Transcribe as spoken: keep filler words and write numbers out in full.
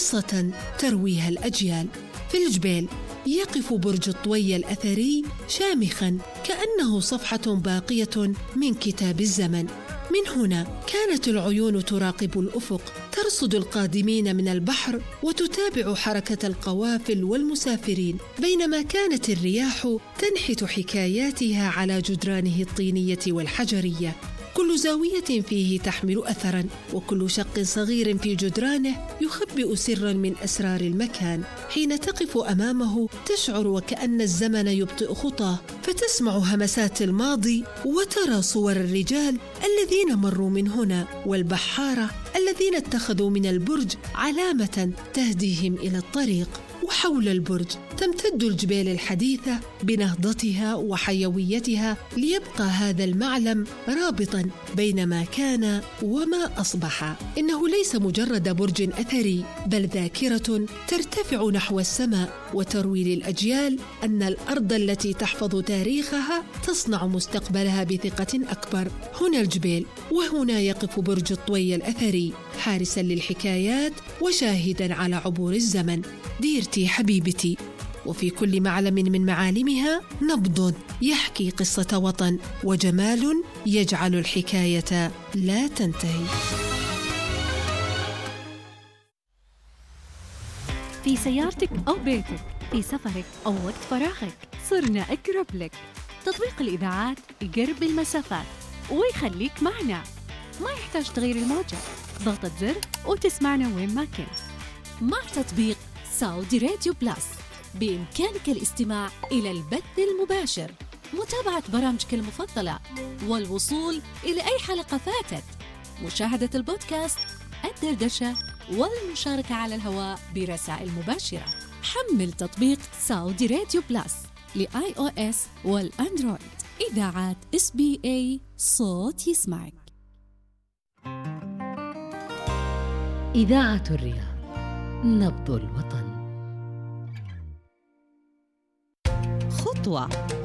قصة ترويها الأجيال. في الجبيل يقف برج الطوية الأثري شامخاً كأنه صفحة باقية من كتاب الزمن. من هنا كانت العيون تراقب الأفق، ترصد القادمين من البحر وتتابع حركة القوافل والمسافرين، بينما كانت الرياح تنحت حكاياتها على جدرانه الطينية والحجرية. كل زاوية فيه تحمل أثراً، وكل شق صغير في جدرانه يخبئ سراً من أسرار المكان. حين تقف أمامه تشعر وكأن الزمن يبطئ خطاه، فتسمع همسات الماضي وترى صور الرجال الذين مروا من هنا والبحارة الذين اتخذوا من البرج علامة تهديهم إلى الطريق. وحول البرج تمتد الجبال الحديثة بنهضتها وحيويتها، ليبقى هذا المعلم رابطاً بين ما كان وما أصبح. إنه ليس مجرد برج أثري، بل ذاكرة ترتفع نحو السماء وتروي للأجيال أن الأرض التي تحفظ تاريخها تصنع مستقبلها بثقة أكبر. هنا الجبيل، وهنا يقف برج الطوية الأثري، حارساً للحكايات وشاهداً على عبور الزمن. ديرتي حبيبتي، وفي كل معلم من معالمها نبض يحكي قصة وطن، وجمال يجعل الحكاية لا تنتهي. في سيارتك أو بيتك، في سفرك أو وقت فراغك، صرنا أقرب لك. تطبيق الإذاعات يقرب المسافات ويخليك معنا، ما يحتاج تغير الموجة، ضغطة زر وتسمعنا وين ما كنت. مع تطبيق سعودي راديو بلاس بإمكانك الاستماع إلى البث المباشر، متابعة برامجك المفضلة، والوصول إلى أي حلقة فاتت، مشاهدة البودكاست، الدردشة، والمشاركة على الهواء برسائل مباشرة. حمل تطبيق سعودي راديو بلاس لآي أو إس والأندرويد. إذاعات إس بي إيه، صوت يسمعك. إذاعة الرياض، نبض الوطن. خطوة